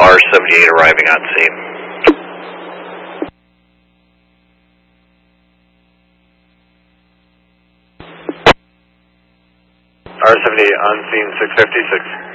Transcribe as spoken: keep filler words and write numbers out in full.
R seventy-eight arriving on scene. R seventy-eight on scene, six fifty-six.